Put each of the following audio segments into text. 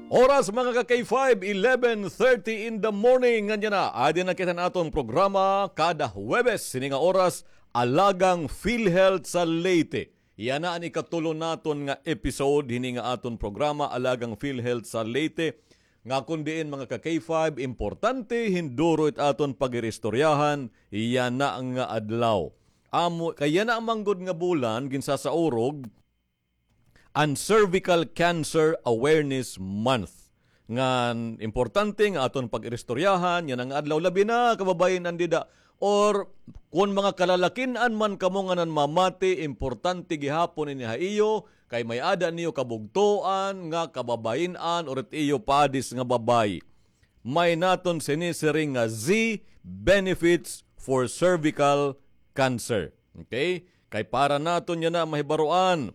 Oras mga ka-K5, 11:30 in the morning. Ganyan na, adin na kita natong programa kada Huwebes. Sini nga oras, Alagang PhilHealth sa Leyte. Yan na ang ikatulo naton nga episode, hini nga aton programa, Alagang PhilHealth sa Leyte. Nga kundiin mga ka-K5, importante hinduro it aton pagiristoryahan, yan na ang nga adlaw. Kaya na ang manggod nga bulan, ginsa sa urog, ang Cervical Cancer Awareness Month. Nga importante nga aton pag-iristoryahan, yan ang adlaw labi na kababayan andida. Or kung mga kalalakinan man kamo nga nan mamati, importante gihapon ini iyo kay may ada niyo kabugtuan nga kababayan or iyo padis nga babay. May naton sinisiring nga Z benefits for cervical cancer. Okay? Kay para naton yan na mahibaruan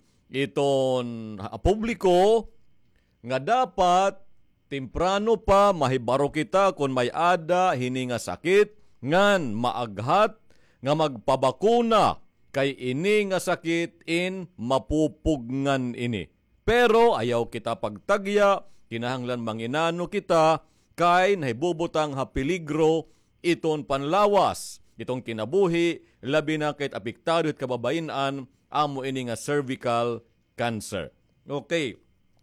iton publiko nga dapat temprano pa mahibaro kita kung may ada hini nga sakit ngan maaghat nga magpabakuna kay ini nga sakit in mapupugngan ini. Pero ayaw kita pagtagya, kinahanglan manginano kita kay nahibubutang ha peligro iton panlawas, itong kinabuhi, labi na kahit apektado at kababayan amo ini nga cervical cancer. Okay.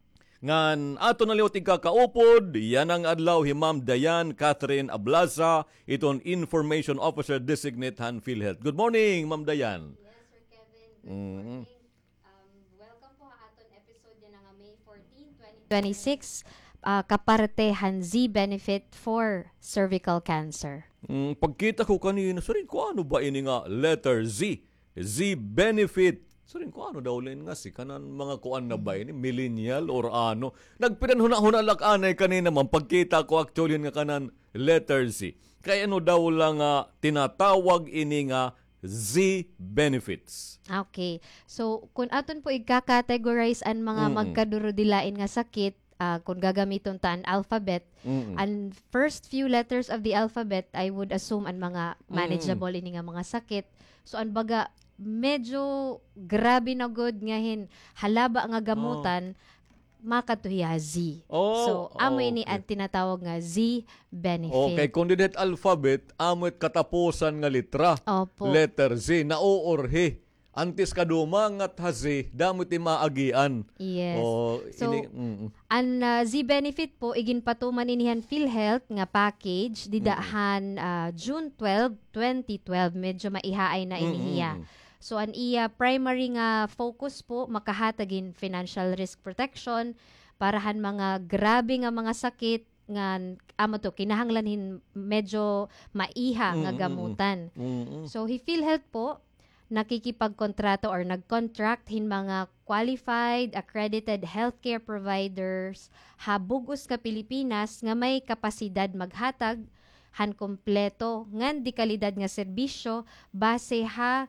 Ngan ato na liwat ikakaupod, yan ang adlaw hi Ma'am Diane Catherine Ablaza, iton Information Officer Designate han PhilHealth. Good morning, Ma'am Diane. Yes, Sir Kevin. Good morning. Welcome po sa aton episode yan nga May 14, 2026. Kapartehan Z benefit for cervical cancer. Pagkita ko kanina, sarin ko ano ba ini nga letter Z? Z benefit. Sarin ko ano daw rin nga si kanan mga kuan na ba ini? Millennial or ano? Nagpinanhuna-huna anay kanina man. Pagkita ko actually nga kanan letter Z. Kaya ano daw lang tinatawag ini nga Z benefits. Okay. So, kung aton po i-categorize ang mga magkadurudilain nga sakit, kung gagamiton ta ang alphabet, ang first few letters of the alphabet, I would assume ang mga manageable ini nga mga sakit. So, ang baga, medyo grabe na good ngahin halaba nga gamutan, makatuhiya Z. So, amo ini ang tinatawag nga Z benefit. Okay, kung dinet alphabet, amo katapusan nga litra. Opo. Letter Z, naoorhe. Antes kadumangat hazi, damot maagian. Yes. So, ini, ang Z benefit po, igin patuman inihan PhilHealth nga package, didahan June 12, 2012, medyo maihaay na inihiya. So, ang iya primary nga focus po, makahatagin financial risk protection, parahan mga grabe nga mga sakit, nga amo to kinahanglanhin medyo maiha nga gamutan. So, hi PhilHealth po, nakikipagkontrato or nag-contract hin mga qualified, accredited healthcare providers habugos ka Pilipinas nga may kapasidad maghatag han kompleto ngan di kalidad nga serbisyo base ha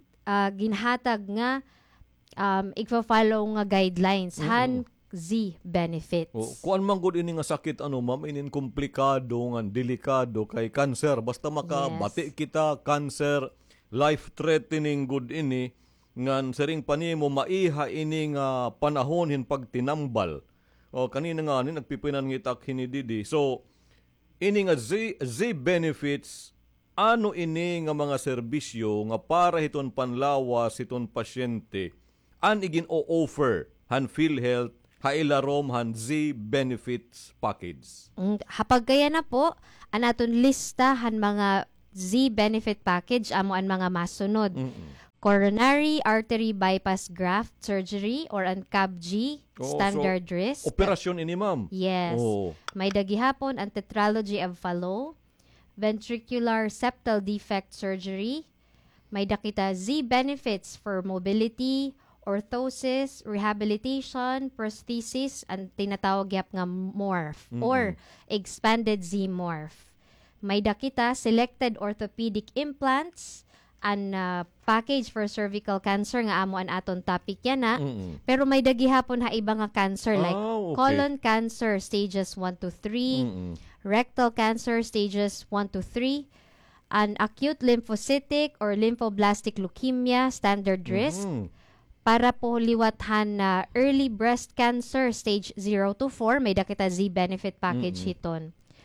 ginhatag nga igfa-follow nga guidelines han Z benefits. Kuan man gud ini nga sakit ano ma'am, inin komplikado nga delikado kay cancer basta makabati kita cancer life-threatening good ini, ngan sering panimo maiha ini nga panahon hin pagtinambal. Kanina nga ni nagpipinan ngitak hinididi. So, ini nga Z benefits, ano ini nga mga serbisyo nga para hiton panlawas hiton pasyente, an igin o-offer han PhilHealth, hailarom han Z benefits package. Hapag kaya na po, anaton lista han mga Z benefit package amo ang mga masunod. Coronary artery bypass graft surgery or ang CABG, standard risk. Operasyon ini ma'am. Yes. May dagihapon ang tetralogy of Fallot, ventricular septal defect surgery. May dakita Z benefits for mobility, orthosis, rehabilitation, prosthesis, ang tinatawag yap nga morph or expanded Z morph. May dakita selected orthopedic implants, an package for cervical cancer nga amo an aton topic yan na. Pero may dagihapon ha iba nga cancer like colon cancer stages 1 to 3, rectal cancer stages 1 to 3, an acute lymphocytic or lymphoblastic leukemia standard risk, para po liwathan na early breast cancer stage 0 to 4, may dakita Z benefit package hiton.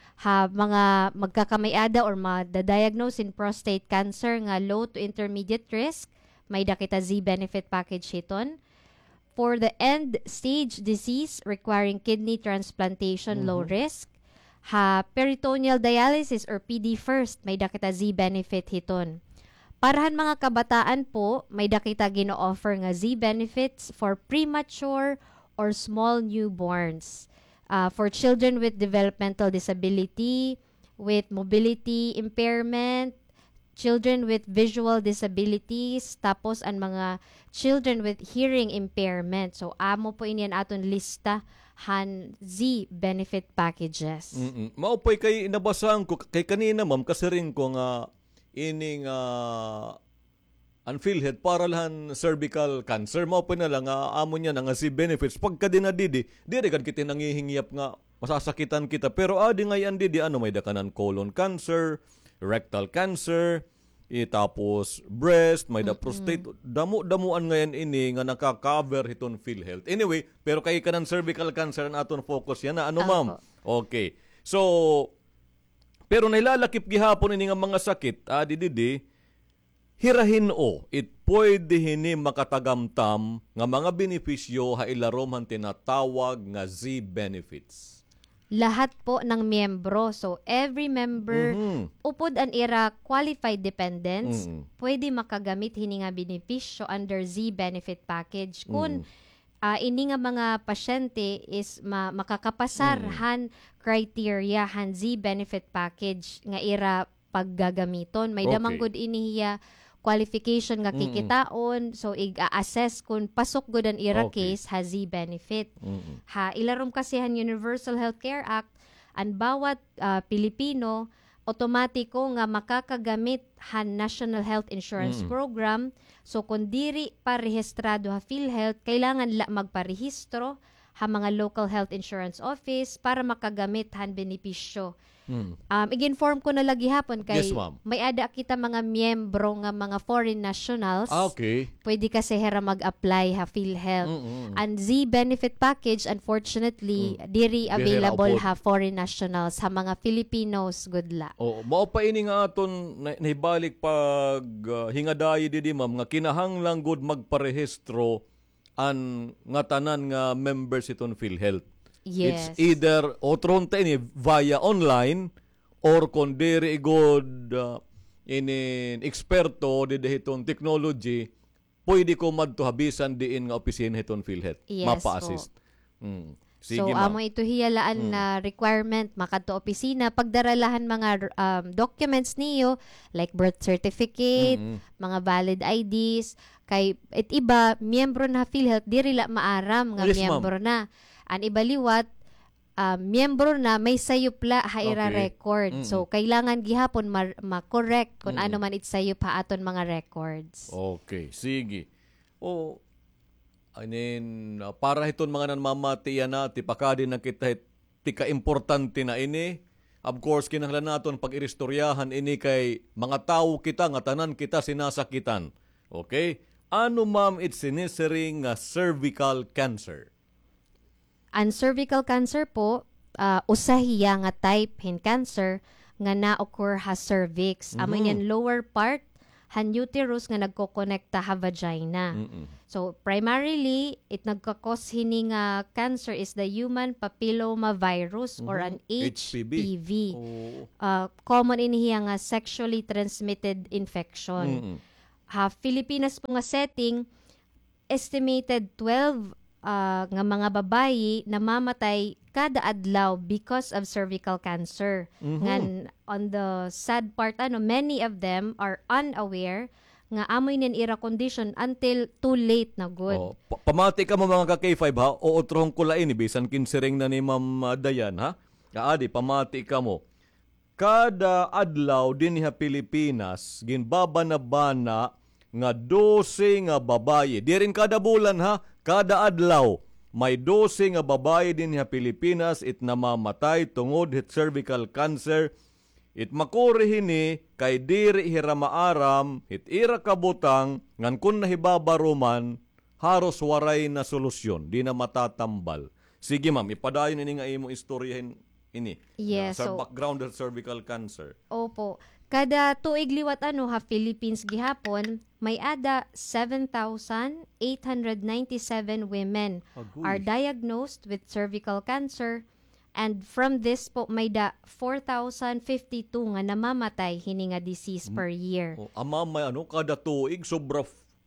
Mga magkakamayada or madadiagnose in prostate cancer nga low to intermediate risk, may dakita Z benefit package hiton. For the end stage disease requiring kidney transplantation, low risk, peritoneal dialysis or PD first, may dakita Z benefit hiton. Parahan mga kabataan po, may dakita gino-offer nga Z benefits for premature or small newborns. For children with developmental disability, with mobility impairment, children with visual disabilities, tapos ang mga children with hearing impairment. So, amo po iniyan aton lista han Z benefit packages. Maupay kay inabasahan ko kay kanina ma'am kasi rin ko nga ining ang PhilHealth para lang cervical cancer. Maupay na lang amo niya nga Z benefits pagka dinadidi di kan kita nangihingyap nga masasakitan kita pero adi ngayon didi may dakanan colon cancer, rectal cancer, tapos breast, may da prostate, damuan ngayon ini nga naka-cover hiton PhilHealth. Anyway, pero kay kanan cervical cancer ang aton focus yan na ma'am? Okay. So, pero nailalakip gihapon ini nga mga sakit, didi, hirahin it pwede hini makatagamtam nga mga benepisyo hailarom han tinatawag nga Z benefits. Lahat po ng miyembro. So, every member, upod an ira qualified dependents, pwede makagamit hini nga benepisyo under Z benefit package. Kung ini nga mga pasyente is makakapasar han criteria han Z benefit package nga ira paggagamiton. May damang good inihiya qualification nga kikitaon, so i-assess kung pasok gud an ira case ha Z benefit. Ilarom kasi han Universal Healthcare Act, ang bawat Pilipino otomatiko nga makakagamit han National Health Insurance Program. So kung diri pa rehistrado ha PhilHealth, kailangan magparehistro ha mga local health insurance office para makagamit han benepisyo. I-inform ko na lagi hapon kay may ada kita mga miyembro nga mga foreign nationals. Pwede kasi hera mag-apply ha PhilHealth. And Z benefit package, unfortunately, diri available ha foreign nationals ha mga Filipinos gudla. Mao pa ini nga aton nahibalik pag hingadayi didi ma'am nga kinahanglang gud magparehistro an nga tanan nga members iton PhilHealth. Yes. It's either otron ini via online or kung diri good in eksperto di hiton technology, pwede ko madtuhabisan diin nga opisina hiton PhilHealth. Yes, mapa-assist. Sige, so, amo ito hiyalaan na requirement makadto opisina pagdaralahan mga documents niyo like birth certificate, mga valid IDs, kay iba miyembro na PhilHealth diri la maaram nga miyembro na. An ibaliwat, miyembro na may sayupla haira record. So, kailangan gihapon ma-correct kung ano man itsayup ha aton mga records. Okay, sige. Para hiton mga nanmamatiyan na, tipakadin na kita, tika-importante na ini. Of course, kinahanglan naton pag-iristoryahan ini kay mga tao kita, nga tanan kita sinasakitan. Okay? Ano ma'am sinisering cervical cancer? Ang cervical cancer po, usahiya nga type hin cancer nga na-occur ha cervix. Amo yan lower part, han uterus nga nagkokonekta ha vagina. So, primarily, it nagkakos hini nga cancer is the human papilloma virus or an HPV. Common inihiya nga sexually transmitted infection. Pilipinas po nga setting, estimated 12 nga mga babayi namamatay kada adlaw because of cervical cancer. Ngan on the sad part many of them are unaware nga amoy nin ira condition until too late na good. Pamati ka mo mga ka-K5 ha, o otrohong kulain bisan kinsiring na ni Ma'am Dayan ha. Kaadi pamati ka mo. Kada adlaw din ha Pilipinas ginbabana-bana nga 12 nga babayi. Di rin kada bulan ha, kada adlaw may 12 nga babayi din ha Pilipinas it namamatay tungod hit cervical cancer. It makurihini kay diri hira maaram hit ira kabutang ngan kun nahibabaruman haros waray na solusyon, di na matatambal. Sige ma'am, ipadayon ini nga imo istoryahin ini. Yes, Sa so background of cervical cancer. opo. Kada tuig liwat Philippines gihapon, may ada 7,897 women Agoy. are diagnosed with cervical cancer, and from this po may da 4,052 nga namamatay hini nga disease per year. Ama may kada tuig sobra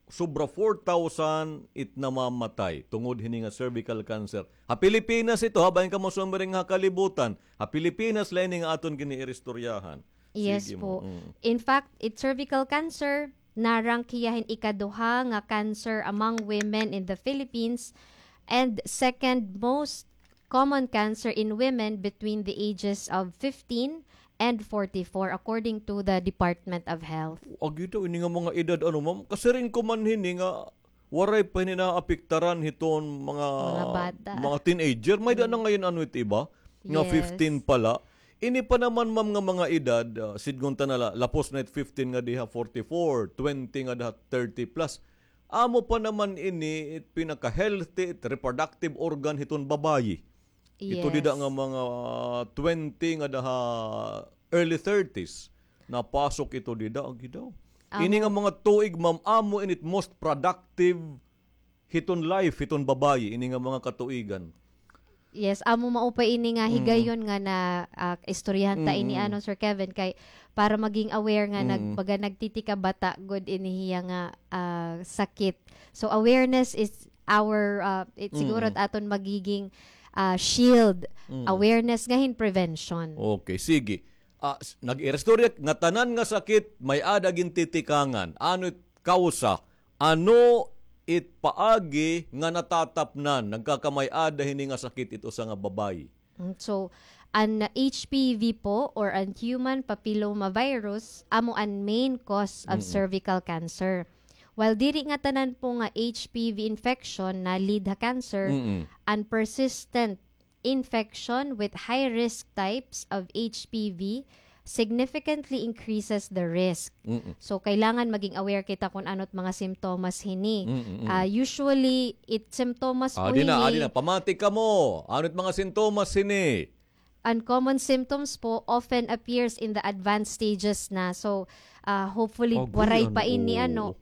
4,000 it namamatay tungod hini nga cervical cancer. Ha Pilipinas ito, ha bahin ka mo sumbering nga kalibutan. Ha Pilipinas lain nga aton kini iristoryahan. Yes Sige po. mo. In fact, it's cervical cancer narangkiyahin ikaduha nga cancer among women in the Philippines, and second most common cancer in women between the ages of 15 and 44 according to the Department of Health. Agito ini nga mga edad ma'am, kasi rin ko man hini nga waray pa hini na apiktaran hiton mga bata. mga teenager. May da na ngayon it iba nga Yes. 15 pala. Ini pa naman ma'am nga mga edad, sidgon ta na lapos na 15 nga diha 44, 20 nga diha 30 plus. Amo pa naman ini pinaka-healthy reproductive organ hiton babayi. Ito Yes. dida nga mga 20 nga daha early 30s napasok ito dida gidaw. Ini nga mga tuig ma'am amo init most productive hiton life hiton babayi ini nga mga katuigan. Yes, amo maupay ini nga higayon nga na istoryahan ta ini Sir Kevin, kay para maging aware nga pag nagtitika bata good inihiya nga sakit. So awareness is our siguro aton magiging shield, awareness ngahin prevention. Okay, sige. Nag-irestorya nga tanan nga sakit may adagin titikangan. Ano it kausa? Ano it paagi nga natatapnan nagkakamay-ada hini nga sakit ito sa nga babayi. So, an HPV po or an human papillomavirus amo an main cause of cervical cancer. While diri nga tanan po nga HPV infection na lead ha cancer, an persistent infection with high-risk types of HPV significantly increases the risk. So, kailangan maging aware kita kung ano't mga simptomas hini. Usually, simptomas po Adi na, hini, pamati ka mo. Ano't mga sintomas hini? uncommon symptoms po often appears in the advanced stages na. So, hopefully, waray pa ini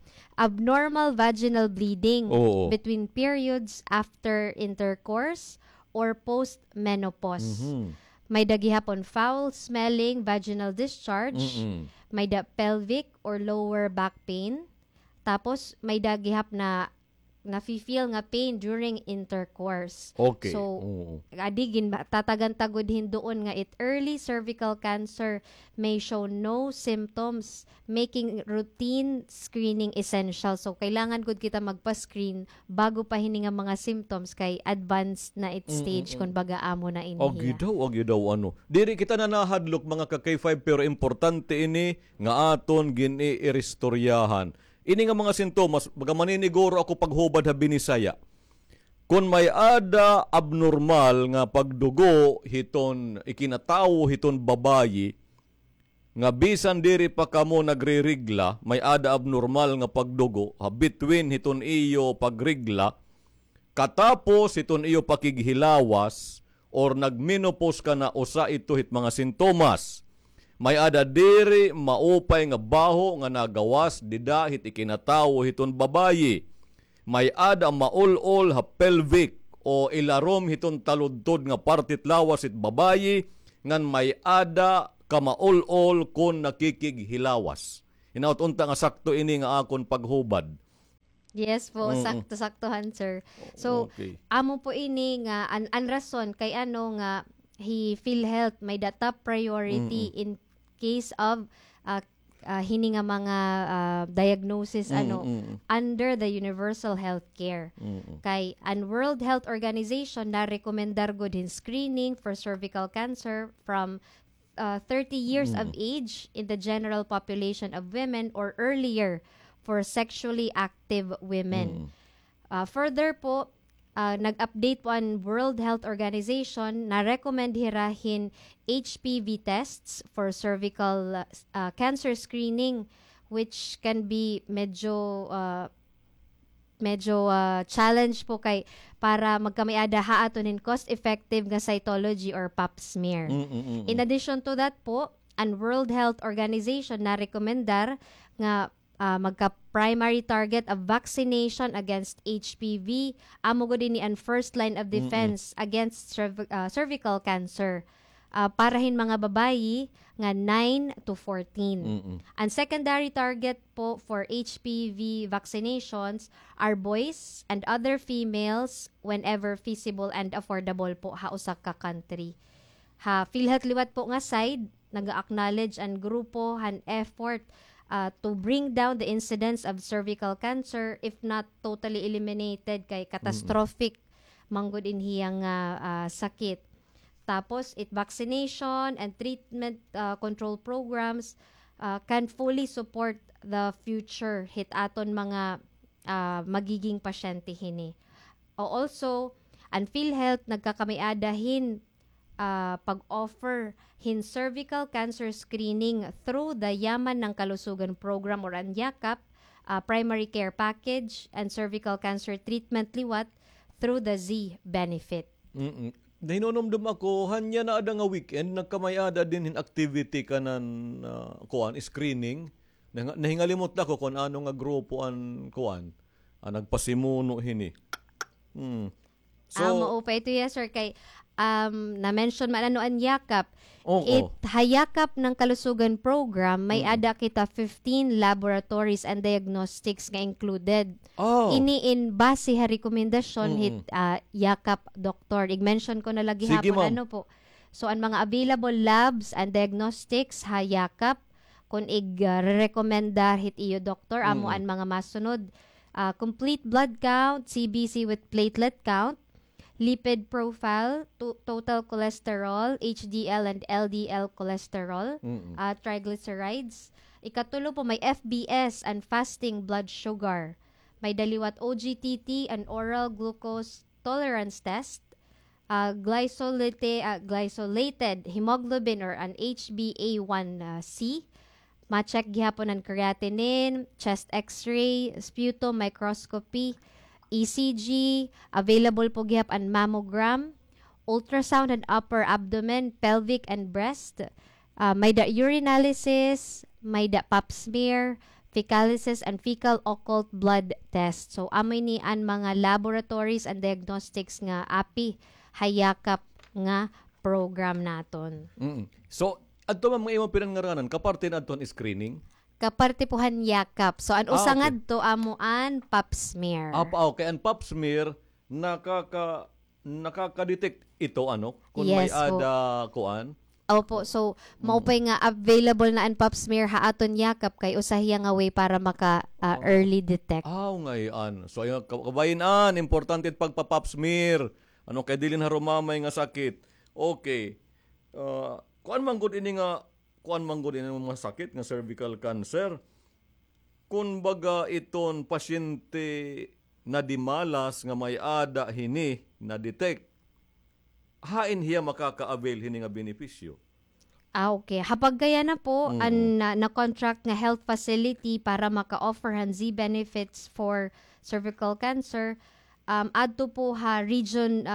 abnormal vaginal bleeding between periods after intercourse or post-menopause. May dagihapon foul-smelling vaginal discharge. May da pelvic or lower back pain. Tapos, may dagihap na nafi-feel nga pain during intercourse. Okay. So, adigin tatagantagudhin doon nga early cervical cancer may show no symptoms, making routine screening essential. So, kailangan gud kita magpa-screen bago pa hini nga mga symptoms kay advanced na stage kung baga amo na inihiya. Agidaw Diri kita na nahadlok mga ka-K5 pero importante ini nga aton gini-iristoryahan. Ini nga mga sintomas, baga maniniguro ako paghubad ha binisaya. Kung may ada abnormal nga pagdugo hiton ikinatawo hiton babayi, nga bisan diri pa kamo nagririgla, may ada abnormal nga pagdugo, between hiton iyo pagrigla, katapos hiton iyo pakighilawas, or nagmenopause ka na usa ito hit mga sintomas. May ada diri maupay nga baho nga nagawas dida hit ikinatawo hiton babayi. May ada maulol ha pelvic o ilarom hiton taludtod nga partit lawas hit babayi ngan may ada ka maulol kun nakikighilawas. Hinaut unta nga sakto ini nga akon paghubad. Yes po, sakto-saktohan sir. So, Okay. amo po ini nga an rason kay nga PhilHealth may the top priority in case of hini nga mga diagnosis under the universal health care. Kay an World Health Organization na rekomendar gud hin screening for cervical cancer from 30 years of age in the general population of women or earlier for sexually active women. Further po, nag-update po ang World Health Organization na recommend hirahin HPV tests for cervical cancer screening, which can be medyo medyo challenge po kay para magkamiada haatonin cost-effective nga cytology or pap smear. In addition to that po, ang World Health Organization na rekomendar nga magka-primary target of vaccination against HPV, amo ko din ni ang first line of defense against cervical cancer. Parahin mga babayi nga 9 to 14. Ang secondary target po for HPV vaccinations are boys and other females whenever feasible and affordable po hausa ka country. PhilHealth liwat po nga side, nag-acknowledge ang grupo han effort to bring down the incidence of cervical cancer if not totally eliminated kay catastrophic manggod inhiyang sakit. Tapos vaccination and treatment control programs can fully support the future hit aton mga magiging pasyente hini. Also, ang PhilHealth nagkakamiadahin pag-offer cervical cancer screening through the Yaman ng Kalusugan Program or ang YAKAP primary care package and cervical cancer treatment liwat through the Z benefit. Nahinomdom ako, hanya na ada nga weekend, nagkamayada din in activity ka ng screening. Nahingalimot na ko kung ano nga grupo ang nagpasimuno hini. So, maupa ito sir, kay na-mention man ano ang yakap. Hayakap ng Kalusugan Program, may ada kita 15 laboratories and diagnostics nga included. Ini in base ha rekomendasyon hit yakap doktor. I-mention ko na lagi Sige, hapon ma'am. ano po. So, ang mga available labs and diagnostics hayakap kung i-recommendar hit iyo doktor, amo ang mga masunod. Complete blood count, CBC with platelet count, lipid profile, total cholesterol, HDL and LDL cholesterol, triglycerides. Ikatulo po may FBS and fasting blood sugar. May daliwat OGTT and oral glucose tolerance test, glycolated hemoglobin or an HbA1c, ma-check gihapon ang creatinine, chest x-ray, sputum microscopy, ECG, available po gihap ang mammogram, ultrasound and upper abdomen, pelvic and breast, may da urinalysis, may da pap smear, fecalysis and fecal occult blood test. So amoy ni ang mga laboratories and diagnostics nga api hayakap nga program naton. So adto man mga imong pinangarangan kaparte na adton screening. Kaparte pohan yakap. So, an usangad to amuan pap smear. Okay. Ang pap smear, nakaka-detect ito, kung may Yes, ada kuan. Opo. So, maupay nga available na ang pap smear haaton yakap kay usahiya nga way para maka-early detect. Ngayon. So, ayun, kabayinan, importante pagpa-pap smear. Kay dilin harumamay nga sakit. Okay. Kuan man gud ini nga mga sakit nga cervical cancer. Kung baga iton pasyente na dimalas nga may ada hini na detect, hain hiya makaka-avail hini nga benepisyo. Okay. Hapag gaya na po, na-contract nga health facility para maka-offer han Z benefits for cervical cancer, adto po region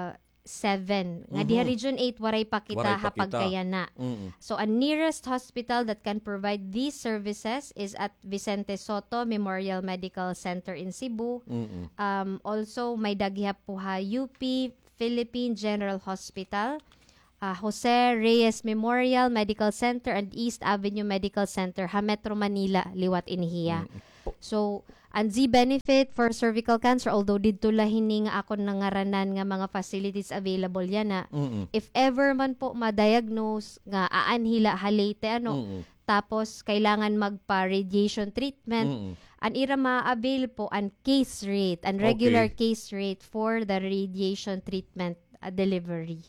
7. Nga diha region 8 waray pa kita hapag kaya na. So ang nearest hospital that can provide these services is at Vicente Soto Memorial Medical Center in Cebu. Also may daghihap po UP Philippine General Hospital, Jose Reyes Memorial Medical Center and East Avenue Medical Center Metro Manila liwat inihiya. So ang Z-benefit for cervical cancer, although dito lahini nga ako nangaranan nga mga facilities available yan na, if ever man po ma-diagnose nga aanhila halate tapos kailangan magpa-radiation treatment, an ira ma-avail po ang case rate, ang regular case rate for the radiation treatment delivery.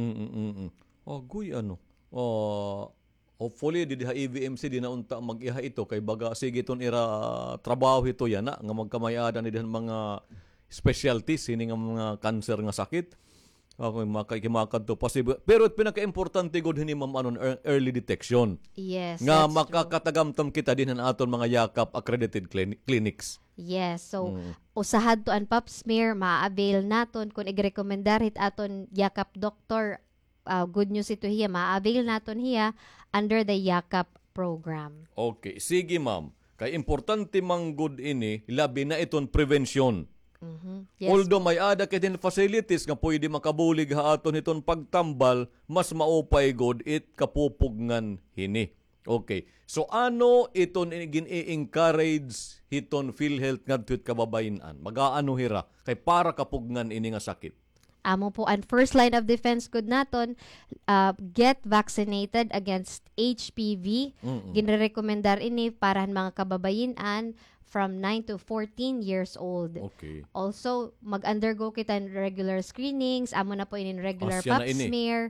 Guy hopefully di diha EVMC di na unta mag-iha ito kay baga sige ton ira trabaho ito yan nga magkamayada ni dihan mga specialties hini nga mga cancer nga sakit. Ako makikimakad to possible. Pero pinaka-importante gud hini ma'am anon early detection. Yes, Nga that's true. makakatagamtam kita din ang aton mga yakap accredited clinics. Yes, so usahad to ang pap smear ma-avail naton kung igrekomendar hit aton yakap doktor. Good news ito hiya, ma-avail naton hiya under the yakap program. Okay, sige ma'am. Kay importante mang good ini labi na iton prevention. Yes. Although may ada kitin facilities nga pwede makabulig ha aton iton pagtambal, mas maupay god it kapupugngan hini. Okay. So ano iton gin-encourage hiton PhilHealth ngadto kababayan-an? Magaano hira kay para kapugnan ini nga sakit. Amo po ang first line of defense good naton, get vaccinated against HPV. Ginrekomendar ini para mga kababayan from 9 to 14 years old. Okay. Also, mag-undergo kita in regular screenings. Amo na po in regular Siya pap na ini. smear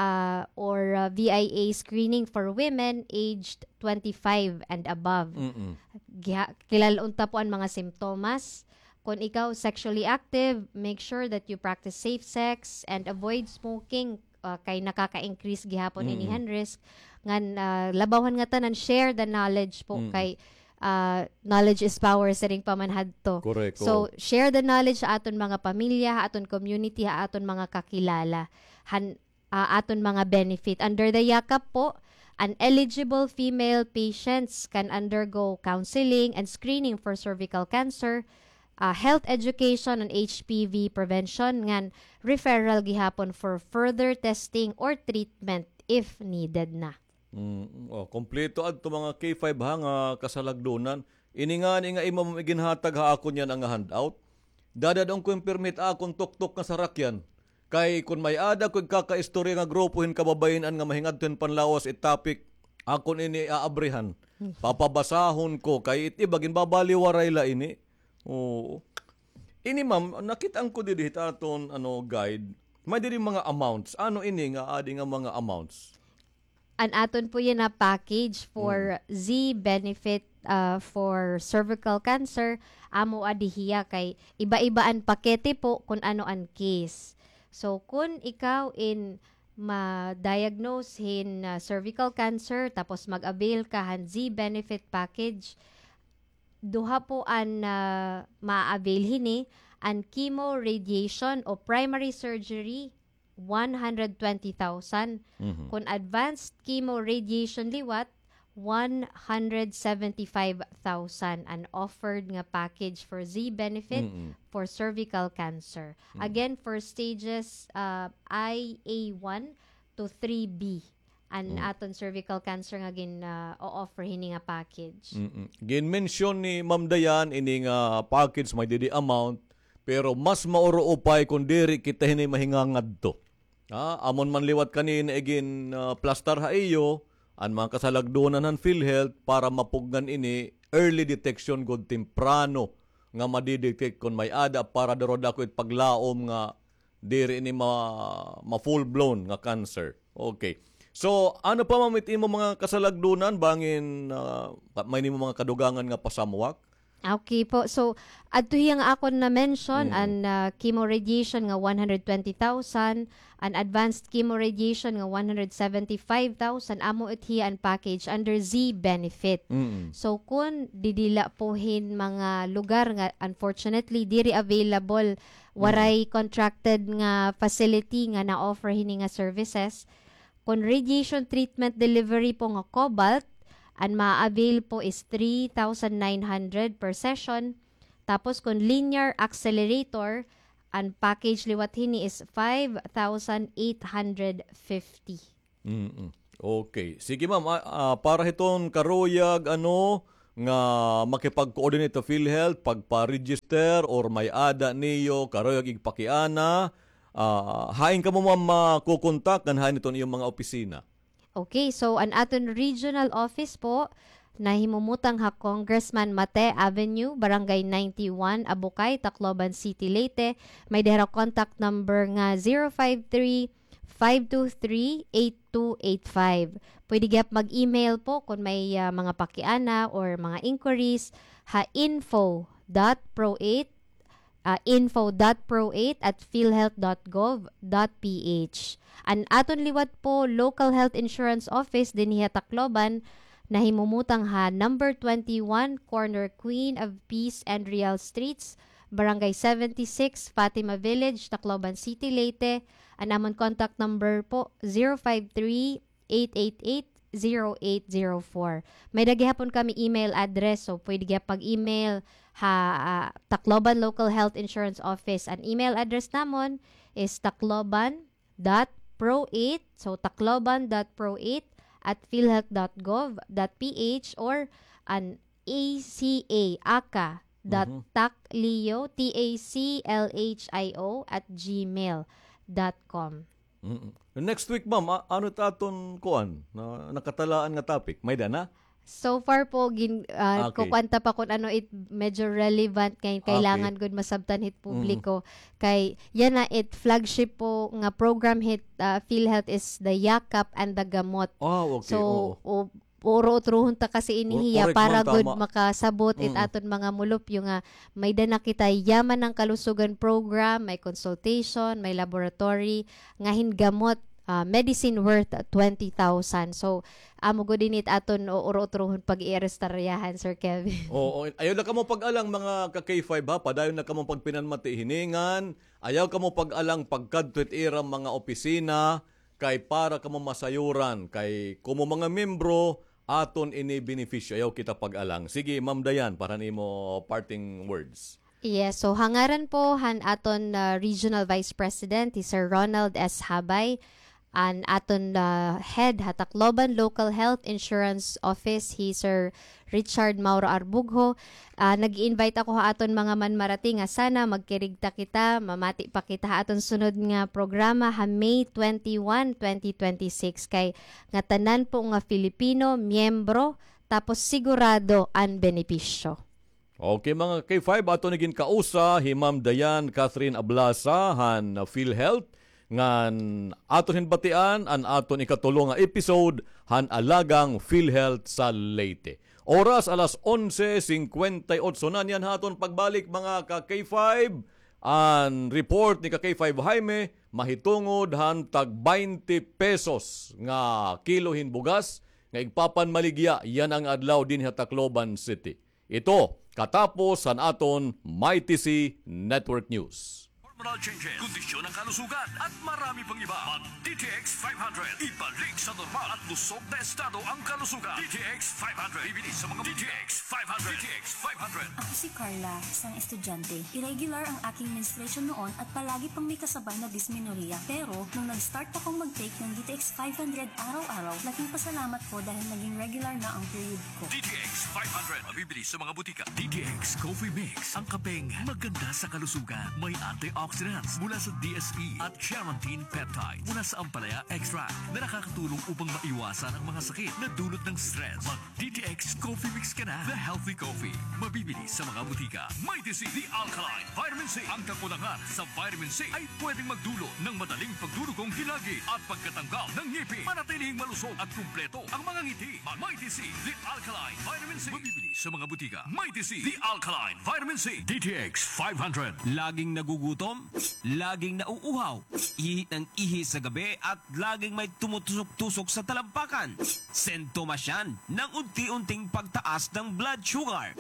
or VIA screening for women aged 25 and above. Kilalunta po ang mga simptomas. Kung ikaw sexually active, make sure that you practice safe sex and avoid smoking kay nakaka-increase gihapon inihan risk. Ngan labawan nga tanan, share the knowledge po kay knowledge is power sa ring pamanhad to. Correct. So share the knowledge sa aton mga pamilya, aton community, aton mga kakilala, aton mga benefit. Under the yakap po, an eligible female patients can undergo counseling and screening for cervical cancer, health education on HPV prevention, ngan referral gihapon for further testing or treatment if needed na. Kompleto adto mga K5 ha nga kasalagdunan. Ini nga imo ginhatag ha ako niyan ang handout. Dadadong ko yung permit akong tuktok nga sarakyan. Kay kun may ada ko kakaistorya nga grupuhin kababayan nga mahingadton panlawas topic akon ini aabrihan. Papabasahon ko kay iti bagin babaliwaray la ini. Oo. Ini ma'am, nakita ko dito aton guide. May diri mga amounts. Ano ini nga adi nga mga amounts? An aton po yan na package for Z benefit for cervical cancer. Amo adihiya kay iba-ibaan pakete po kung ano ang case. So kung ikaw ma-diagnose cervical cancer tapos mag-avail ka han Z benefit package, duha po ang ma-avail hini ang chemo radiation o primary surgery 120,000. Kung advanced chemo radiation liwat 175,000 an offered nga package for Z benefit for cervical cancer. Again, for stages IA1 to 3B an aton cervical cancer nga o-offer hini nga package. Gin-mention ni Ma'am Dayan ini nga package may didi amount pero mas mauro upay kung diri kita hini mahingangad to. Amon man liwat kanina again plaster ha iyo ang mga kasalagdunan ng PhilHealth para mapugnan ini early detection good temprano nga madidetect kung may ada para darod ako paglaom nga diri ini ma full blown nga cancer. Okay. So, ano pa mamit mo mga kasalagdunan bangin may nimo mga kadugangan nga pasamwak? Okay po. So, adto yang akon na mention an chemo radiation nga 120,000, an advanced chemo radiation nga 175,000 amo iti an package under Z benefit. So, kung didila pohin mga lugar nga unfortunately diri available waray contracted nga facility nga na-offer hini nga services, kung radiation treatment delivery po nga cobalt, ang ma-avail po is 3,900 per session. Tapos kung linear accelerator, ang package liwat hini is 5,850. Okay. Sige ma'am, para hitong karuyag nga makipag-coordinate to PhilHealth, pagpa-register or may ada niyo, karuyag igpakiana, hain ka mo ma'am makukontak kan hain itong iyong mga opisina. Okay, so an aton regional office po nahimumutang ha Congressman Mate Avenue, Barangay 91, Abukay, Tacloban City, Leyte. May dihera contact number nga 053-523-8285. Pwede gyap mag-email po kung may mga pakiana or mga inquiries ha info.pro8 info.pro8@philhealth.gov.ph. An aton liwat po local health insurance office dinhi Tacloban nahimumutang ha number 21 corner Queen of Peace and Real Streets, Barangay 76, Fatima Village, Tacloban City, Leyte. Ang amon contact number po 053-888-0804. May dagihapon kami email address, so pwede kaya pag-email Tacloban Local Health Insurance Office. Ang email address namon is tacloban.pro8, so tacloban.pro8@philhealth.gov.ph or an aka.taclio, taclhio@gmail.com. Next week, ma'am, ano taton kuan na nakatalaan nga topic? May dana? So far po, Okay. kukwanta pa kung ano it medyo relevant kay kailangan good masabtan hit publiko. Kay yan na it flagship po nga program hit PhilHealth is the Yakap and the Gamot. Okay. So puro utruhon ta kasi inihiya Correct, para ma'am, good tama. makasabot it aton mga mulupyo nga may dana kita yaman ng kalusugan program, may consultation, may laboratory nga hingamot, medicine worth 20,000. So amo gud dinit aton uro-utruhon pag-irestaryahan, Sir Kevin. Oo, ayaw na kamo pag-alang mga ka-K5 ha, padayon na kamo pagpinanmati hiningan, ayaw kamo pag-alang pagkadtwit irang mga opisina, kay para kamo masayuran, kay kumo mga membro, aton ini benepisyo, ayaw kita pag-alang. Sige, Ma'am Dayan, para nimo parting words. Yes, so hangaran po han aton Regional Vice President si Sir Ronald S. Habay, an aton head Tacloban Local Health Insurance Office hi Sir Richard Mauro Arbugho. Nag-invite ako ha aton mga manmarati nga sana magkirigta kita, mamati pa kita ha aton sunod nga programa ha May 21, 2026 kay nga tanan po nga Filipino miyembro tapos sigurado ang benepisyo. Okay mga K5, ato naging kausa, hi Ma'am Dayan Catherine Ablasa, han PhilHealth, ngan aton hinbatian an aton ikatulo nga episode han alagang PhilHealth sa Leyte. Oras alas 11:58 na niyan haton pagbalik mga ka K5. An report ni ka K5 Jaime mahitungod han tag 20 pesos nga kilohin bugas nga igpapan maligya yan ang adlaw din sa Tacloban City. Ito katapos an aton Mighty C Network News. Hormonal changes, kondisyon ng kalusugan, at marami pang iba. Mag-DTX 500. Ibalik sa normal at lusog na estado ang kalusugan. DTX 500. Bibilis sa mga DTX 500. DTX 500. Ako si Carla, isang estudyante. Irregular ang aking menstruation noon at palagi pang may kasabay na dysmenorrhea. Pero, nung nag-start akong mag-take ng DTX 500 araw-araw, laking pasalamat po dahil naging regular na ang period ko. DTX 500. Mabibilis sa mga butika. DTX Coffee Mix. Ang kapeng maganda sa kalusugan. May antioxidants mula sa DSE at Charantin Peptides mula sa Ampalaya Extract na nakakatulong upang maiwasan ang mga sakit na dulot ng stress. Mag-DTX Coffee Mix ka na. The Healthy Coffee. Mabibili sa mga butika. Mighty C, The Alkaline Vitamin C. Ang kakulangan sa vitamin C ay pwedeng magdulot ng madaling pagdurugong hilagi at pagkatanggal ng ngipin. Manatiling malusog at kumpleto ang mga ngiti. Mighty C, The Alkaline Vitamin C. Mabibili sa mga butika. Mighty C, The Alkaline Vitamin C. DTX 500. Laging nagugutom, laging nauuhaw, ihi ng ihi sa gabi at laging may tumutusok-tusok sa talampakan. Sintomas yan ng unti-unting pagtaas ng blood sugar.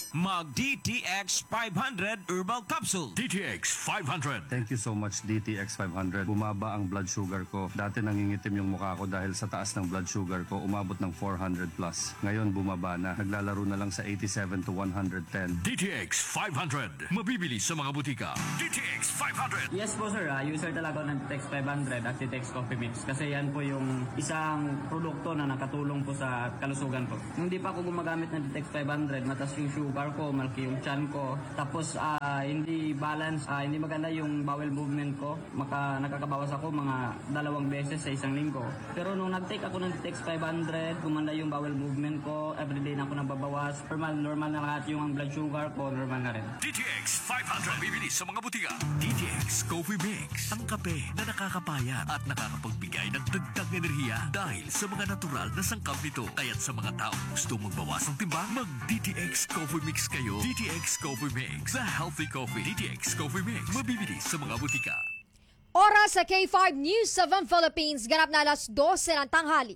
Mag-DTX 500 Herbal Capsule. DTX 500. Thank you so much DTX 500. Bumaba ang blood sugar ko. Dati nangingitim yung mukha ko dahil sa taas ng blood sugar ko, umabot ng 400 plus. Ngayon bumaba na. Naglalaro na lang sa 87 to 110. DTX 500. Mabibili sa mga butika. DTX 500. Yes po sir, user talaga ako ng DTX 500 at DTX Coffee Mix kasi yan po yung isang produkto na nakatulong po sa kalusugan ko. Nung di pa ako gumagamit ng DTX 500, mataas yung sugar ko, malaki yung chan ko, tapos hindi balance, hindi maganda yung bowel movement ko, nakakabawas ako mga 2 beses sa isang linggo. Pero nung nag-take ako ng DTX 500, gumanda yung bowel movement ko, everyday na ako nababawas, normal na lahat yung blood sugar ko, normal na rin. DTX 500. Mabibili sa mga butika. DTX Coffee Mix, ang kape na nakakapayat at nakakapagbigay ng dagdag enerhiya dahil sa mga natural na sangkap nito. Kaya't sa mga tao gusto magbawas ng timbang, mag DTX Coffee Mix kayo. DTX Coffee Mix, the healthy coffee. DTX Coffee Mix, mabibili sa mga butika. Oras sa K5 News 7 Philippines, ganap na alas 12 ng tanghali.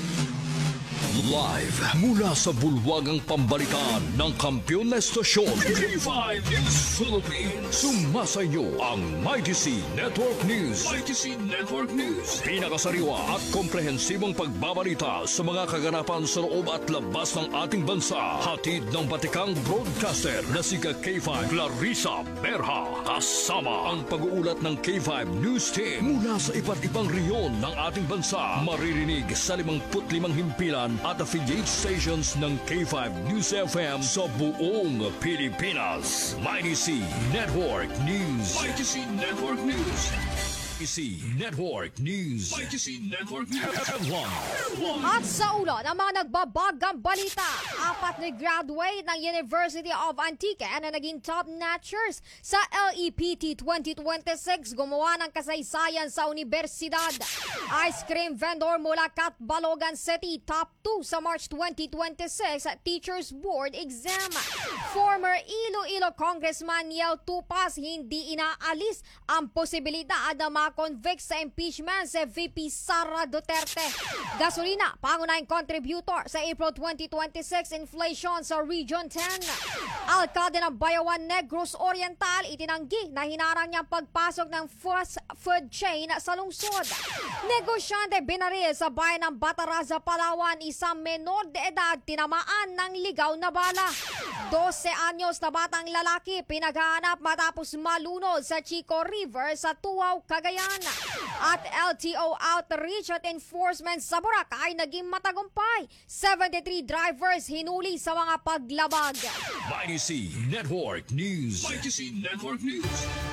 Live mula sa bulwagang pambalitaan ng kampiyon na estasyon K5 News Philippines. Sumasayo ang Mighty C Network News. Mighty C Network News. Pinakasariwa at komprehensibong pagbabalita sa mga kaganapan sa loob at labas ng ating bansa. Hatid ng batikang broadcaster na si K5 Clarissa Berha. Kasama ang pag-uulat ng K5 News Team mula sa iba't ibang reyon ng ating bansa. Maririnig sa 55 himpilan at affiliate stations ng K5 News FM sa buong Pilipinas. Mighty C Network News. Mighty C Network News. Mighty C Network News. Mighty C Network News. At sa ulo ng mga nagbabagang balita, 4 na graduate ng University of Antique na naging top-notchers sa LEPT 2026 gumawa ng kasaysayan sa universidad. Ice cream vendor mula Catbalogan City, top 2 sa March 2026 Teachers Board exam. Former Iloilo Congressman Niel Tupas hindi inaalis ang posibilidad na ma-convict sa impeachment si VP Sara Duterte. Gasolina, pangunahing contributor sa April 2026 inflation sa Region 10. Alkalde ng Bayawan Negros Oriental itinanggi na hinarang niyang pagpasok ng fast food chain sa lungsod. Negosyante binaril sa bayan ng Bataraza, Palawan, isang menor de edad tinamaan ng ligaw na bala. 12 anyos na batang lalaki pinaghahanap matapos malunod sa Chico River sa Tuaw, Cagayan. At LTO outreach at enforcement sa Boracay naging matagumpay. 73 drivers hinuli sa mga paglabag. Mighty C Network News. Mighty C Network News.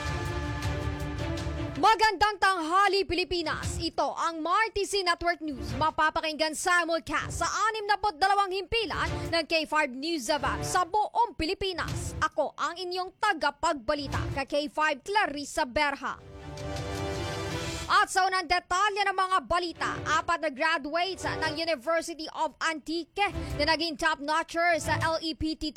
Magandang tanghali Pilipinas. Ito ang Mighty C Network News. Mapapakinggan simulcast sa 62 himpilan ng K5 News Abab sa buong Pilipinas. Ako ang inyong tagapagbalita, K5 Clarissa Berha. At sa unang detalye ng mga balita, 4 na graduates ng University of Antique na naging top-notchers sa LEPT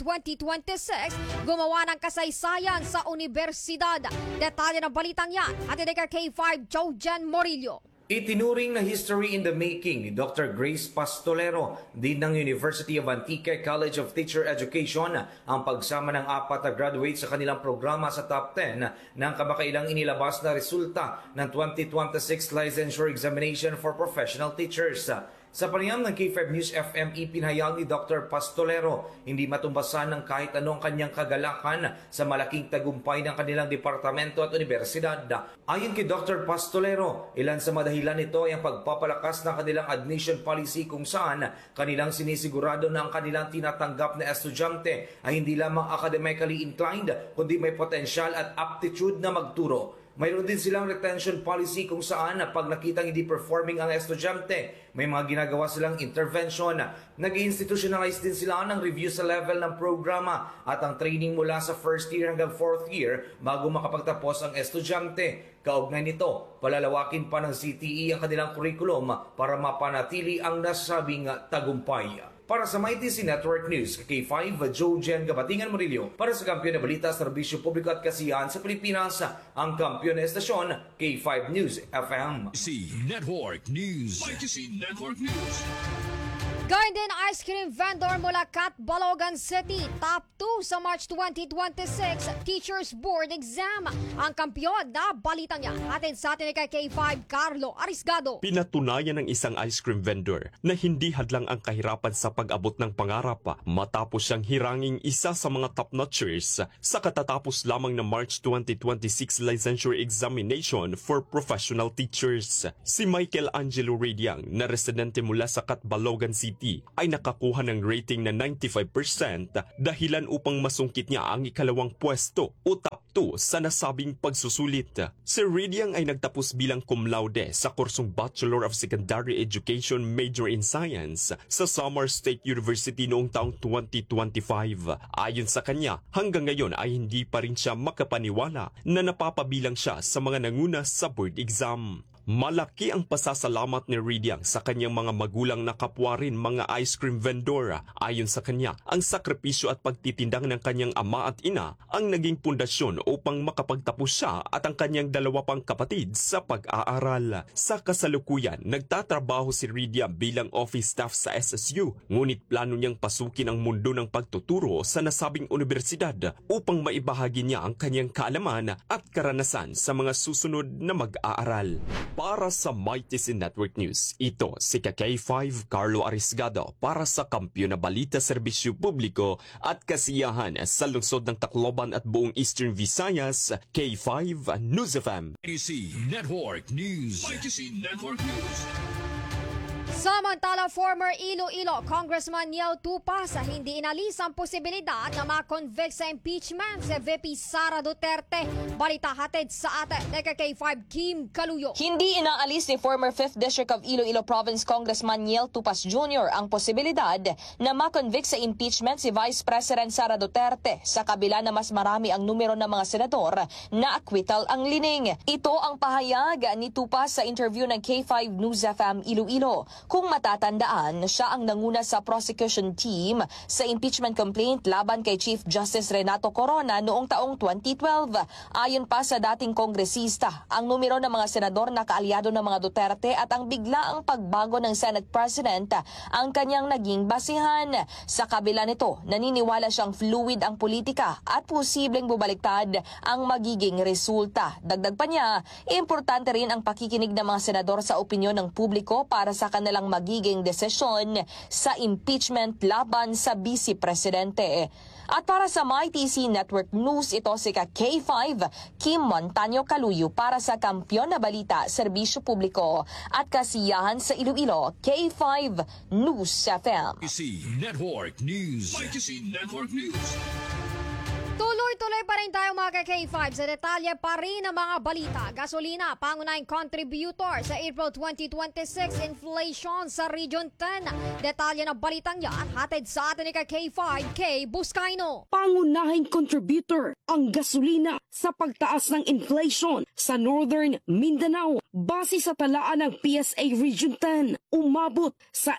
2026 gumawa ng kasaysayan sa universidad. Detalye ng balitang yan at K5 Jojen Morillo. Itinuring na history in the making ni Dr. Grace Pastolero, Dean ng University of Antique College of Teacher Education, ang pagsama ng 4 na graduates sa kanilang programa sa top 10 ng kamakailang inilabas na resulta ng 2026 Licensure Examination for Professional Teachers. Sa panayam ng K5 News FM, ipinahayag ni Dr. Pastolero, hindi matumbasan ng kahit anong kanyang kagalakan sa malaking tagumpay ng kanilang departamento at universidad. Ayon kay Dr. Pastolero, ilan sa madahilan nito ay ang pagpapalakas ng kanilang admission policy kung saan kanilang sinisigurado na ang kanilang tinatanggap na estudyante ay hindi lamang academically inclined kundi may potensyal at aptitude na magturo. Mayroon din silang retention policy kung saan pag nakitang hindi performing ang estudyante, may mga ginagawa silang intervention. Nag-institutionalize din sila ng review sa level ng programa at ang training mula sa first year hanggang fourth year bago makapagtapos ang estudyante. Kaugnay nito, palalawakin pa ng CTE ang kanilang curriculum para mapanatili ang nasabing tagumpay. Para sa Mighty C Network News, K5, Jojen Gabatingan Murillo. Para sa kampiyon na balita, serbisyo publiko at kasiyahan sa Pilipinas, ang kampiyon na estasyon, K5 News FM. C Network News. Mighty C Network News. Gayun din ice cream vendor mula Catbalogan City, top 2 sa March 2026 Teachers Board exam. Ang kampiyon na balitang yan atin sa atin kay K5 Carlo Arisgado. Pinatunayan ng isang ice cream vendor na hindi hadlang ang kahirapan sa pag-abot ng pangarap matapos siyang hiranging isa sa mga top-notchers sa katatapos lamang na March 2026 Licensure Examination for Professional Teachers. Si Michael Angelo Radiang na residente mula sa Catbalogan City ay nakakuha ng rating na 95% dahilan upang masungkit niya ang ikalawang pwesto o top 2 sa nasabing pagsusulit. Si Ridiang ay nagtapos bilang cum laude sa kursong Bachelor of Secondary Education Major in Science sa Samar State University noong taong 2025. Ayon sa kanya, hanggang ngayon ay hindi pa rin siya makapaniwala na napapabilang siya sa mga nanguna sa board exam. Malaki ang pasasalamat ni Ridiang sa kanyang mga magulang na kapwa rin mga ice cream vendor. Ayon sa kanya, ang sakripisyo at pagtitindang ng kanyang ama at ina ang naging pundasyon upang makapagtapos siya at ang kanyang dalawa pang kapatid sa pag-aaral. Sa kasalukuyan, nagtatrabaho si Ridiang bilang office staff sa SSU, ngunit plano niyang pasukin ang mundo ng pagtuturo sa nasabing universidad upang maibahagi niya ang kanyang kaalaman at karanasan sa mga susunod na mag-aaral. Para sa MyTC Network News, ito si K5 Carlo Arisgado para sa Kampiyon na Balita Serbisyo Publiko at Kasiyahan sa lungsod ng Tacloban at buong Eastern Visayas, K5 News FM. ITC Network News. ITC Network News. Samantala, former Iloilo Congressman Niel Tupa sa hindi inalis ang posibilidad na ma-convict sa impeachment si VP Sara Duterte. Balita hatid sa atin ni K5 Kim Kaluyo. Hindi inaalis ni former 5th District of Iloilo Province Congressman Niel Tupas Jr. ang posibilidad na ma-convict sa impeachment si Vice President Sara Duterte sa kabila na mas marami ang numero ng mga senador na acquittal ang lining. Ito ang pahayag ni Tupas sa interview ng K5 News FM Iloilo. Kung matatandaan, siya ang nanguna sa prosecution team sa impeachment complaint laban kay Chief Justice Renato Corona noong taong 2012. Ayon pa sa dating kongresista, ang numero ng mga senador na kaalyado ng mga Duterte at ang biglaang pagbago ng Senate President ang kanyang naging basihan. Sa kabila nito, naniniwala siyang fluid ang politika at posibleng bubaliktad ang magiging resulta. Dagdag pa niya, importante rin ang pakikinig ng mga senador sa opinyon ng publiko para sa kanilang magiging desisyon sa impeachment laban sa Vice Presidente. At para sa MyTC Network News, ito si K5 Kim Montaño Kaluyo para sa Kampiyon na Balita, Serbisyo Publiko at Kasiyahan sa Iloilo, K5 News FM. ITC Network News. ITC Network News. Tuloy-tuloy pa rin tayo mga K5 sa detalye pa rin ng mga balita. Gasolina, pangunahing contributor sa April 2026 inflation sa Region 10. Detalye ng balitang yan, hatid sa atin ni K5 K. Buscaino. Pangunahing contributor ang gasolina sa pagtaas ng inflation sa Northern Mindanao. Base sa talaan ng PSA Region 10, umabot sa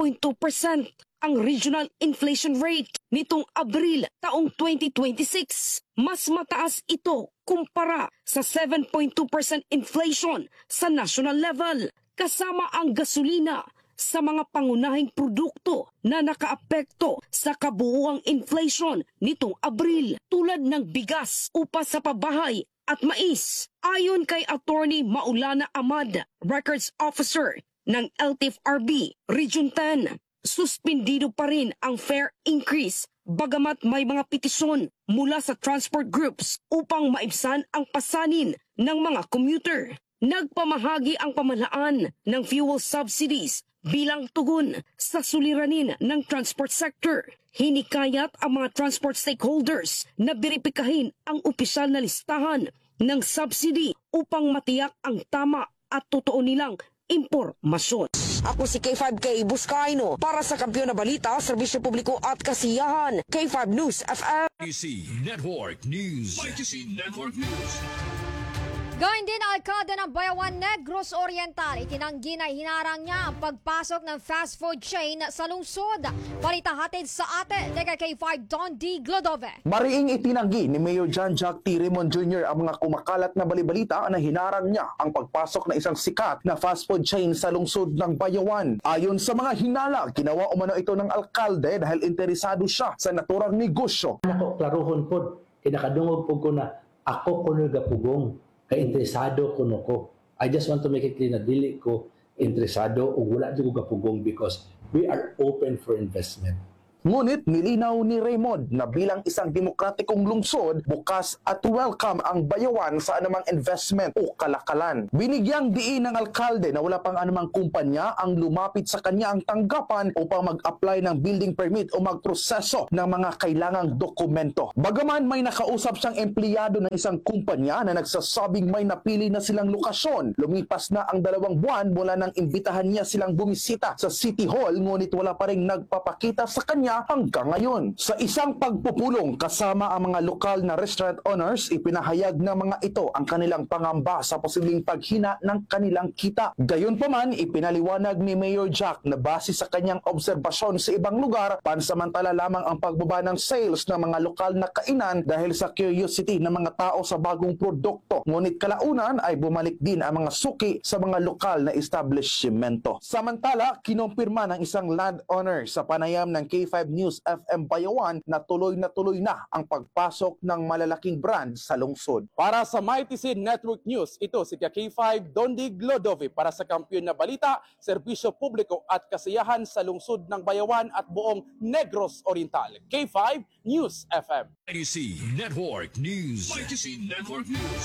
8.2%. Ang regional inflation rate nitong Abril taong 2026. Mas mataas ito kumpara sa 7.2% inflation sa national level. Kasama ang gasolina sa mga pangunahing produkto na nakaapekto sa kabuuang inflation nitong Abril tulad ng bigas, upa sa pabahay at mais. Ayon kay Attorney Maulana Ahmad, Records Officer ng LTFRB Region 10, suspindido pa rin ang fare increase bagamat may mga petisyon mula sa transport groups upang maibsan ang pasanin ng mga commuter. Nagpamahagi ang pamahalaan ng fuel subsidies bilang tugon sa suliranin ng transport sector. Hinikayat ang mga transport stakeholders na beripikahin ang opisyal na listahan ng subsidy upang matiyak ang tama at totoo nilang impormasyon. Ako si K5K Buscaino para sa Kampiyon na Balita, Serbisyo Publiko at Kasiyahan, K5 News FM. ITC Network News. ITC Network News. Gayun din alkalde ng Bayawan Negros Oriental, itinanggi na hinarang niya ang pagpasok ng fast food chain sa lungsod. Balita hatid sa atin, K5 Don D. Glodove. Mariing itinanggi ni Mayor John Jack T. Raymond Jr. ang mga kumakalat na balibalita na hinarang niya ang pagpasok ng isang sikat na fast food chain sa lungsod ng Bayawan. Ayon sa mga hinala, ginawa umano ito ng alkalde dahil interesado siya sa naturang negosyo. Ako, klaruhon po, kinakadungog po ko na ako ko nagapugong. Kay interesado ko no ko. I just want to make it clear na dili ko interesado o wala di ko gapugong because we are open for investment. Ngunit nilinaw ni Raymond na bilang isang demokratikong lungsod, bukas at welcome ang Bayawan sa anumang investment o kalakalan. Binigyang diin ng alkalde na wala pang anumang kumpanya ang lumapit sa kanya ang tanggapan upang mag-apply ng building permit o magproseso ng mga kailangang dokumento. Bagaman may nakausap siyang empleyado ng isang kumpanya na nagsasabing may napili na silang lokasyon, lumipas na ang 2 buwan mula nang imbitahan niya silang bumisita sa City Hall, ngunit wala pa rin nagpapakita sa kanya hanggang ngayon. Sa isang pagpupulong kasama ang mga lokal na restaurant owners, ipinahayag ng mga ito ang kanilang pangamba sa posibleng paghina ng kanilang kita. Gayunpaman, ipinaliwanag ni Mayor Jack na base sa kanyang obserbasyon sa ibang lugar, pansamantala lamang ang pagbaba ng sales ng mga lokal na kainan dahil sa curiosity ng mga tao sa bagong produkto. Ngunit kalaunan ay bumalik din ang mga suki sa mga lokal na establishmento. Samantala, kinumpirma ng isang landowner sa panayam ng K5 News FM Bayawan na tuloy na ang pagpasok ng malalaking brand sa lungsod. Para sa MyTC Network News, ito si K5 Dondig Glodovi para sa Kampiyon na Balita, Serbisyo Publiko at Kasiyahan sa lungsod ng Bayawan at buong Negros Oriental. K5 News FM. ITC Network News. ITC Network News.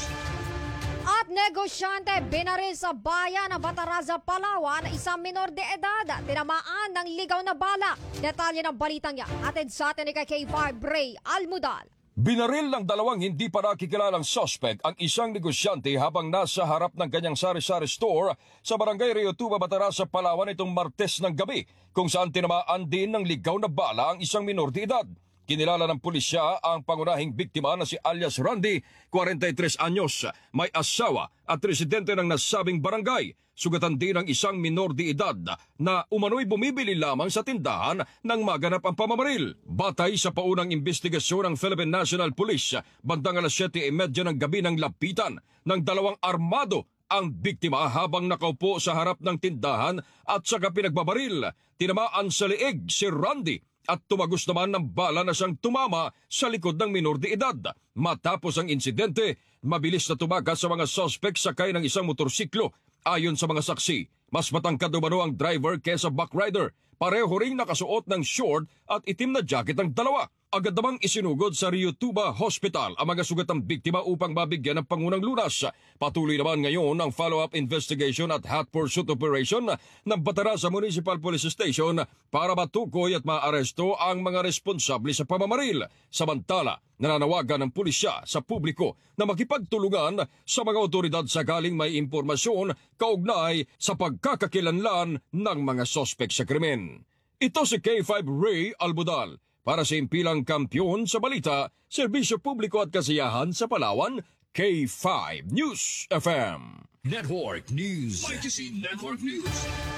At negosyante binaril sa bayan ng Bataraza, Palawan isang minor de edad tinamaan ng ligaw na bala. Detalye ng balitang yan atid sa atin ni K5 Ray Almudal. Binaril ng 2 hindi pa nakikilalang suspect ang isang negosyante habang nasa harap ng kanyang sari-sari store sa barangay Rio Tuba, Bataraza, Palawan itong Martes ng gabi, kung saan tinamaan din ng ligaw na bala ang isang minor de edad. Kinilala ng pulisya ang pangunahing biktima na si alias Randy, 43 anyos, may asawa at residente ng nasabing barangay. Sugatan din ang isang minor de edad na umano'y bumibili lamang sa tindahan nang maganap ang pamamaril. Batay sa paunang investigasyon ng Philippine National Police, bandang alas 7:30 ng gabi ng lapitan ng 2 armado ang biktima habang nakaupo sa harap ng tindahan at saka pinagbabaril. Tinamaan sa leeg si Randy at tumagos naman ng bala na siyang tumama sa likod ng minor de edad. Matapos ang insidente, mabilis na tumakas sa mga suspect sakay ng isang motorsiklo. Ayon sa mga saksi, mas matangkad umano ang driver kesa backrider. Pareho ring nakasuot ng short at itim na jacket ang dalawa. Agad namang isinugod sa Rio Tuba Hospital ang mga sugatang biktima upang mabigyan ng pangunang lunas. Patuloy naman ngayon ang follow-up investigation at hot pursuit operation ng Bataraza Municipal Police Station para matukoy at maaresto ang mga responsable sa pamamaril. Samantala, nananawagan ng pulisya sa publiko na makipagtulungan sa mga otoridad sakaling may impormasyon kaugnay sa pagkakakilanlan ng mga sospek sa krimen. Ito si K5 Ray Albudal. Para sa impilang kampiyon sa balita, Serbisyo Publiko at Kasiyahan sa Palawan, K5 News FM. Network News. ITC Network News.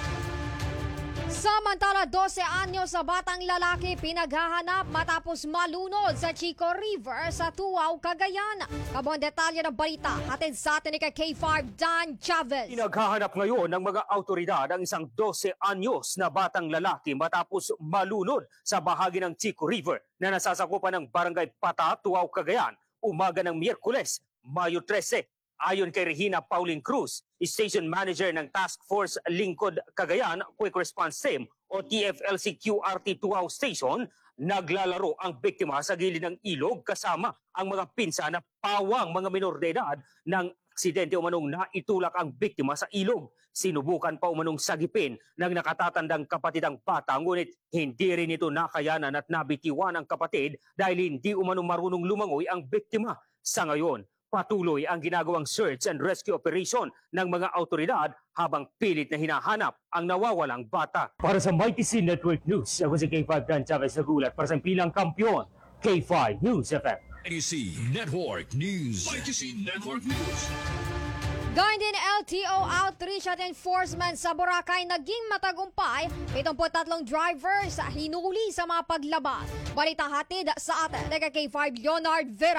Samantala, 12 anyos sa batang lalaki pinaghahanap matapos malunod sa Chico River sa Tuaw, Cagayan. Kabong detalye ng balita, hatid sa atin ni K5 Dan Chavez. Pinaghahanap ngayon ng mga autoridad ang isang 12 anyos na batang lalaki matapos malunod sa bahagi ng Chico River na nasasakupan ng Barangay Pata, Tuaw, Cagayan, umaga ng Miyerkules, Mayo 13. Ayon kay Regina Pauline Cruz, Station Manager ng Task Force Lingkod Cagayan Quick Response Team o TFLC QRT Tuaw Station, naglalaro ang biktima sa gilid ng ilog kasama ang mga pinsa na pawang mga minor de edad ng aksidente umanong naitulak ang biktima sa ilog. Sinubukan pa umanong sagipin ng nakatatandang kapatid ang bata, ngunit hindi rin ito nakayanan at nabitiwan ang kapatid dahil hindi umanong marunong lumangoy ang biktima. Sa ngayon, patuloy ang ginagawang search and rescue operation ng mga autoridad habang pilit na hinahanap ang nawawalang bata. Para sa MyTC Network News, ako si K5 Dan Chavez Nagulat para sa pilang kampiyon, K5 News FM. ITC Network News. ITC Network News. Gayun din LTO Outreach at Enforcement sa Boracay naging matagumpay. 73 drivers hinuli sa mga paglabas. Balita hatid sa atin, K5 Leonard Veray.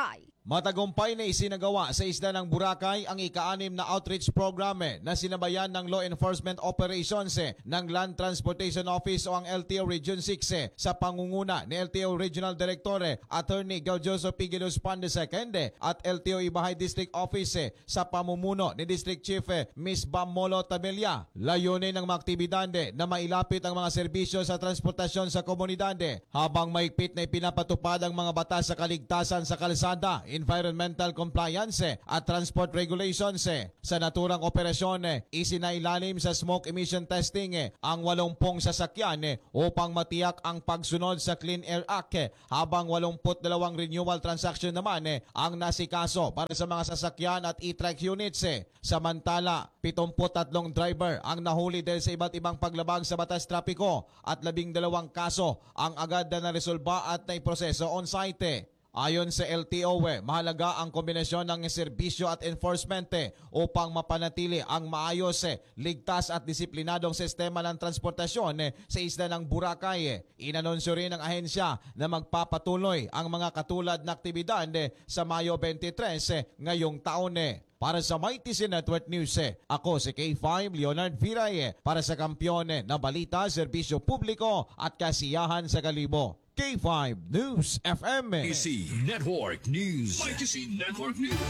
Matagumpay na isinagawa sa isla ng Boracay ang ika-6 na outreach program na sinabayan ng Law Enforcement Operations ng Land Transportation Office o ang LTO Region 6 sa pangunguna ni LTO Regional Director Attorney Gaudioso Pigilus Pan II at LTO Ibahay District Office sa pamumuno ni District Chief Ms. Bamolo Tabella. Layunin ng mga aktibidad na mailapit ang mga serbisyo sa transportasyon sa komunidad habang maigpit na ipinapatupad ang mga batas sa kaligtasan sa kalsada, environmental compliance at transport regulations. Sa naturang operasyon, isinailalim sa smoke emission testing ang 80 sasakyan upang matiyak ang pagsunod sa Clean Air Act habang 82 renewal transaction naman ang nasikaso para sa mga sasakyan at e-trike units. Samantala, 73 driver ang nahuli dahil sa iba't ibang paglabag sa batas trapiko at 12 kaso ang agad na naresolba at naiproseso on-site. Ayon sa LTO, mahalaga ang kombinasyon ng serbisyo at enforcement upang mapanatili ang maayos, ligtas at disiplinadong sistema ng transportasyon sa isla ng Boracay. Inanunsyo rin ng ahensya na magpapatuloy ang mga katulad na aktibidad sa Mayo 23 ngayong taon. Para sa Mighty Network News, ako si K5 Leonard Viray para sa Kampiyon na Balita, Serbisyo Publiko at Kasiyahan sa Kalibo. K5 News FM. ITC Network News. ITC Network News.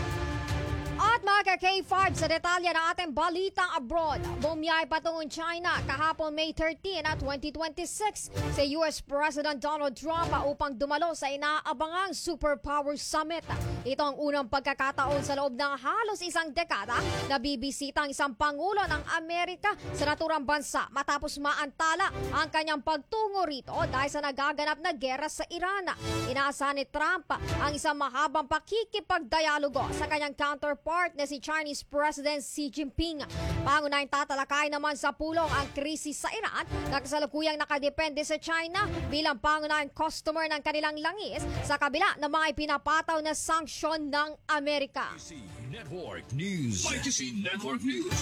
At mga ka-K5 sa detalye ng ating balitang abroad, bumiyay patungong China kahapon May 13 at 2026 sa US President Donald Trump upang dumalo sa inaabangang Superpower Summit. Ito ang unang pagkakataon sa loob ng halos isang dekada na bibisita ang isang Pangulo ng Amerika sa naturang bansa matapos maantala ang kanyang pagtungo rito dahil sa nagaganap na gera sa Iran. Inaasahan ni Trump ang isang mahabang pakikipagdialogo sa kanyang counterpart na si Chinese President Xi Jinping. Pangunahing tatalakay naman sa pulong ang krisis sa Iran na kasalukuyang nakadepende sa China bilang pangunahing customer ng kanilang langis sa kabila ng mga ipinapataw na sanksyon ng Amerika. Network News. ITC Network News.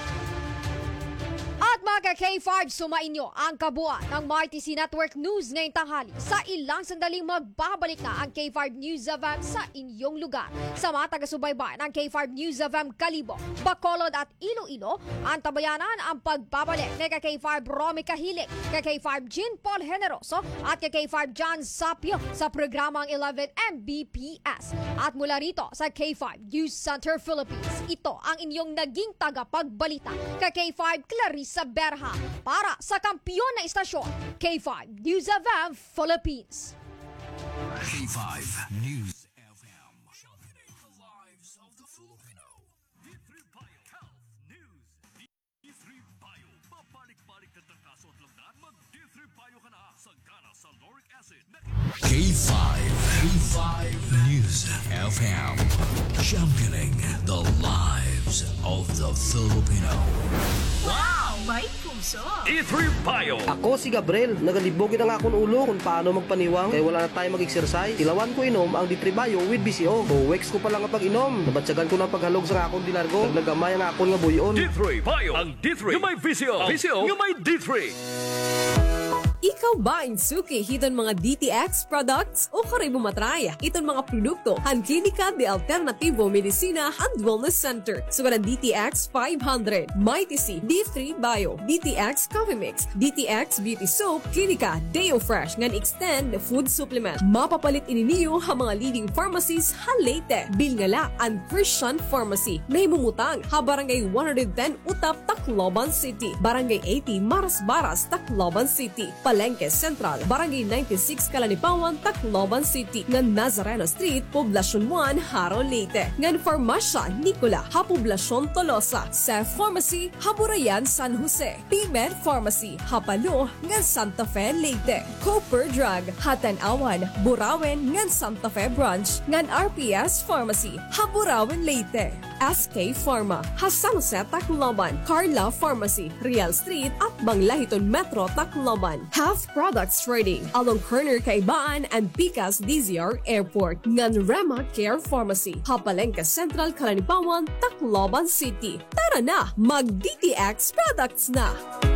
At mga K5, sumainyo ang kabuuan ng MyTC Network News ngayong tanghali. Sa ilang sandaling magbabalik na ang K5 News FM sa inyong lugar. Sa mga taga-subaybay ng K5 News FM Kalibo, Bacolod at Iloilo, antabayanan ang pagbabalik ni K5 Romy Kahilig, K5 Jean Paul Generoso at K5 John Sapio sa programang 11 Mbps. At mula rito sa K5 News Center Philippines, ito ang inyong naging tagapagbalita, K5 Clarissa Berha para sa kampiyon na istasyon, K5 News FM Philippines. K5 News FM. Championing the lives of the Filipino. D3 Bio Health News. D3 Bio. Mabalik-balik na kaso at lamdan. Mag-D3 Bio ka na. Sagana sa lauric acid. K5 News FM. Championing the lives of the Filipino. Wow! May puso! D3 Bio. Ako si Gabriel. Nagalibogin ang akong ulo kung paano magpaniwang kaya wala na tayo mag-exercise. Tilawan ko inom ang D3 Bio with BCO. Weeks ko pa lang ang pag-inom. Nabatsagan ko ng paghalog sa akong dilargo. Nagnagamay ang akong nga buyon. D3 Bio. Ang D3 yung may VCO. VCO yung may D3. Ikaw ba insuki hiton mga DTX products o kare bumatray? Iton mga produkto han Klinika de Alternativo Medicina and Wellness Center. Sugan DTX 500, MyTC, D3 Bio, DTX Coffee Mix, DTX Beauty Soap, Klinika Deo Fresh ngan extend food supplement. Mapapalit ininiyo ang mga leading pharmacies han Leyte, Bilngala and Christian Pharmacy. Nahimumutang ha Barangay 110 Utap, Tacloban City, Barangay 80 Maras-Baras, Tacloban City, Palengke Central, Barangay 96 Kalanipawan, Tacloban City, ngan Nazareno Street, Poblacion 1, Haro, Leyte, ngan Farmasya Nicola, ha Poblacion Tolosa, Sef Pharmacy, ha Burayan, San Jose, P-Med Pharmacy, ha Palo, ngan Santa Fe, Leyte, Cooper Drug, ha Tanawan, Burawen, ngan Santa Fe Branch, ngan RPS Pharmacy, ha Burawen, Leyte, SK Pharma, ha San Jose, Tacloban, Carla Pharmacy, Real Street at Banglahiton Metro, Tacloban, Health Products Trading, along Kerner Kaibaan and Picas DZR Airport, ngan Rema Care Pharmacy, Hapalengka Central, Kalanipawan, Tacloban City. Tara na, mag-DTX products na!